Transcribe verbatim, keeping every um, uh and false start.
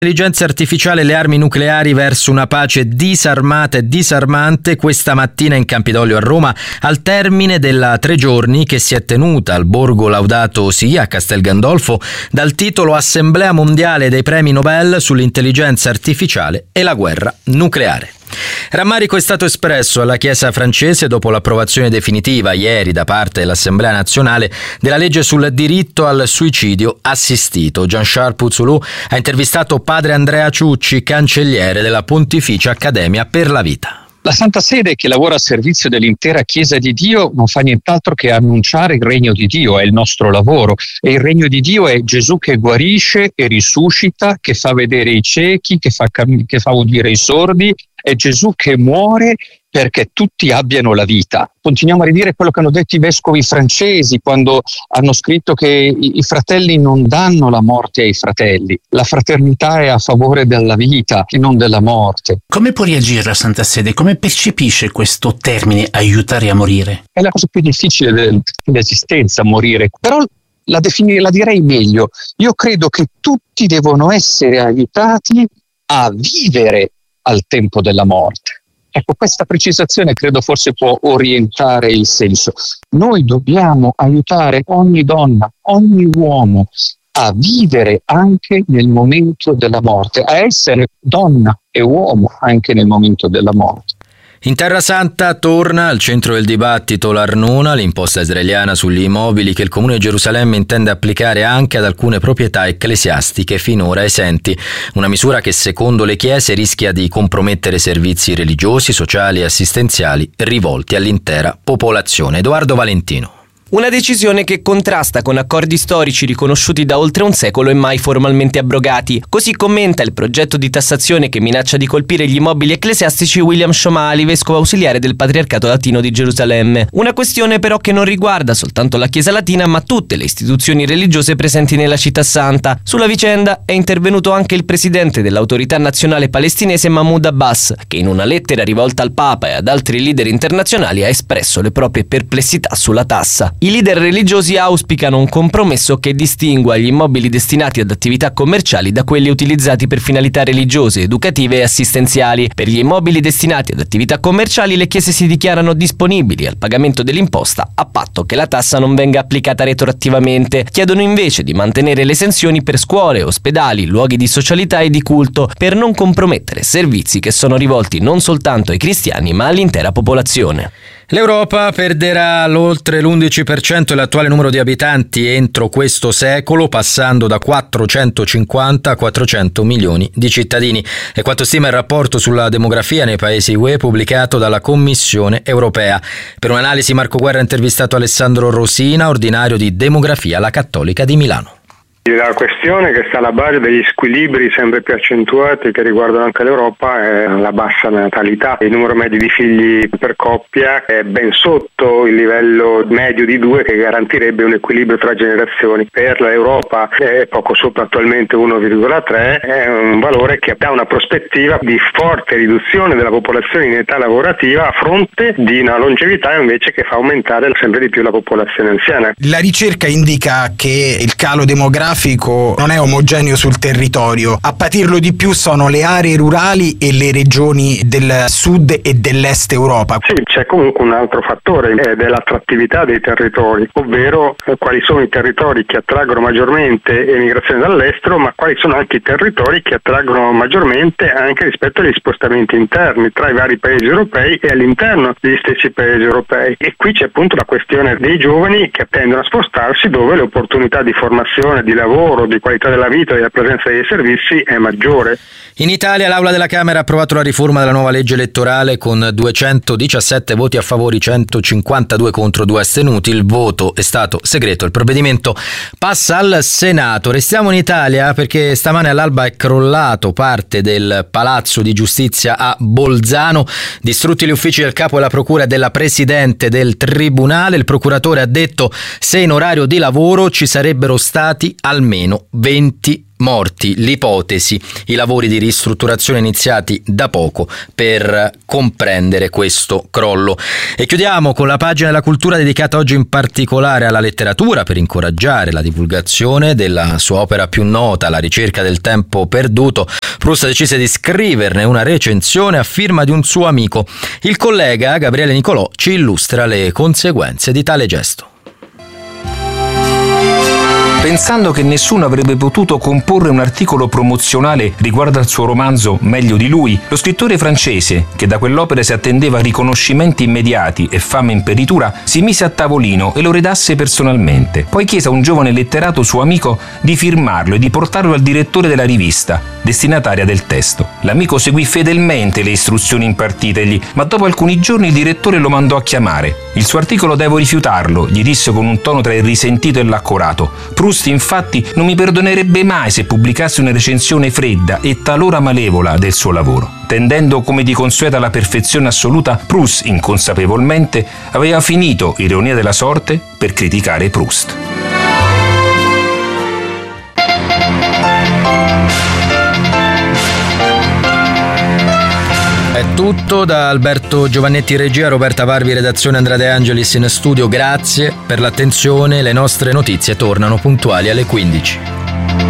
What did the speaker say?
L'intelligenza artificiale e le armi nucleari verso una pace disarmata e disarmante questa mattina in Campidoglio a Roma, al termine della tre giorni che si è tenuta al Borgo Laudato Si a Castel Gandolfo dal titolo Assemblea Mondiale dei Premi Nobel sull'intelligenza artificiale e la guerra nucleare. Rammarico è stato espresso alla Chiesa francese dopo l'approvazione definitiva ieri da parte dell'Assemblea nazionale della legge sul diritto al suicidio assistito. Jean-Charles Puzzolù ha intervistato padre Andrea Ciucci, cancelliere della Pontificia Accademia per la Vita. La Santa Sede, che lavora a servizio dell'intera Chiesa di Dio, non fa nient'altro che annunciare il regno di Dio, è il nostro lavoro. E il regno di Dio è Gesù che guarisce e risuscita, che fa vedere i ciechi, che fa, cam- che fa udire i sordi, è Gesù che muore perché tutti abbiano la vita. Continuiamo a ridire quello che hanno detto i vescovi francesi quando hanno scritto che i, i fratelli non danno la morte ai fratelli. La fraternità è a favore della vita e non della morte. Come può reagire la Santa Sede? Come percepisce questo termine aiutare a morire? È la cosa più difficile del, dell'esistenza, morire. Però la, defini- la direi meglio. Io credo che tutti devono essere aiutati a vivere al tempo della morte. Ecco, questa precisazione credo forse può orientare il senso. Noi dobbiamo aiutare ogni donna, ogni uomo a vivere anche nel momento della morte, a essere donna e uomo anche nel momento della morte. In Terra Santa torna al centro del dibattito l'Arnona, l'imposta israeliana sugli immobili che il Comune di Gerusalemme intende applicare anche ad alcune proprietà ecclesiastiche finora esenti. Una misura che secondo le chiese rischia di compromettere servizi religiosi, sociali e assistenziali rivolti all'intera popolazione. Edoardo Valentino. Una decisione che contrasta con accordi storici riconosciuti da oltre un secolo e mai formalmente abrogati. Così commenta il progetto di tassazione che minaccia di colpire gli immobili ecclesiastici William Shomali, vescovo ausiliare del Patriarcato Latino di Gerusalemme. Una questione però che non riguarda soltanto la Chiesa Latina ma tutte le istituzioni religiose presenti nella Città Santa. Sulla vicenda è intervenuto anche il presidente dell'Autorità Nazionale Palestinese Mahmoud Abbas, che in una lettera rivolta al Papa e ad altri leader internazionali ha espresso le proprie perplessità sulla tassa. I leader religiosi auspicano un compromesso che distingua gli immobili destinati ad attività commerciali da quelli utilizzati per finalità religiose, educative e assistenziali. Per gli immobili destinati ad attività commerciali le chiese si dichiarano disponibili al pagamento dell'imposta a patto che la tassa non venga applicata retroattivamente. Chiedono invece di mantenere le esenzioni per scuole, ospedali, luoghi di socialità e di culto per non compromettere servizi che sono rivolti non soltanto ai cristiani ma all'intera popolazione. L'Europa perderà l'oltre l'undici per cento dell'attuale numero di abitanti entro questo secolo, passando da quattrocentocinquanta a quattrocento milioni di cittadini. È quanto stima il rapporto sulla demografia nei paesi U E pubblicato dalla Commissione europea. Per un'analisi Marco Guerra ha intervistato Alessandro Rosina, ordinario di demografia alla Cattolica di Milano. La questione che sta alla base degli squilibri sempre più accentuati che riguardano anche l'Europa è la bassa natalità. Il numero medio di figli per coppia è ben sotto il livello medio di due che garantirebbe un equilibrio tra generazioni. Per l'Europa è poco sopra attualmente uno virgola tre, è un valore che dà una prospettiva di forte riduzione della popolazione in età lavorativa a fronte di una longevità invece che fa aumentare sempre di più la popolazione anziana. La ricerca indica che il calo demografico non è omogeneo sul territorio. A patirlo di più sono le aree rurali e le regioni del sud e dell'est Europa. Sì, c'è comunque un altro fattore ed è l'attrattività dei territori, ovvero eh, quali sono i territori che attraggono maggiormente emigrazione dall'estero, ma quali sono anche i territori che attraggono maggiormente anche rispetto agli spostamenti interni tra i vari paesi europei e all'interno degli stessi paesi europei. E qui c'è appunto la questione dei giovani che tendono a spostarsi dove le opportunità di formazione, di lavoro, di qualità della vita e della presenza dei servizi è maggiore. In Italia l'Aula della Camera ha approvato la riforma della nuova legge elettorale con duecentodiciassette voti a favore, centocinquantadue contro, due astenuti. Il voto è stato segreto. Il provvedimento passa al Senato. Restiamo in Italia perché stamane all'alba è crollato parte del Palazzo di Giustizia a Bolzano. Distrutti gli uffici del capo della procura e della presidente del tribunale. Il procuratore ha detto: se in orario di lavoro ci sarebbero stati almeno venti morti. L'ipotesi, i lavori di ristrutturazione iniziati da poco per comprendere questo crollo. E chiudiamo con la pagina della cultura dedicata oggi in particolare alla letteratura per incoraggiare la divulgazione della sua opera più nota, La ricerca del tempo perduto. Proust decise di scriverne una recensione a firma di un suo amico. Il collega Gabriele Nicolò ci illustra le conseguenze di tale gesto. Pensando che nessuno avrebbe potuto comporre un articolo promozionale riguardo al suo romanzo meglio di lui, lo scrittore francese, che da quell'opera si attendeva riconoscimenti immediati e fama imperitura, si mise a tavolino e lo redasse personalmente. Poi chiese a un giovane letterato suo amico di firmarlo e di portarlo al direttore della rivista, destinataria del testo. L'amico seguì fedelmente le istruzioni impartitegli, ma dopo alcuni giorni il direttore lo mandò a chiamare. Il suo articolo devo rifiutarlo, gli disse con un tono tra il risentito e l'accorato. Proust, infatti, non mi perdonerebbe mai se pubblicassi una recensione fredda e talora malevola del suo lavoro. Tendendo come di consueto alla perfezione assoluta, Proust, inconsapevolmente, aveva finito, ironia della sorte, per criticare Proust. È tutto da Alberto Giovannetti regia, Roberta Parvi redazione, Andrea De Angelis in studio. Grazie per l'attenzione, le nostre notizie tornano puntuali alle quindici.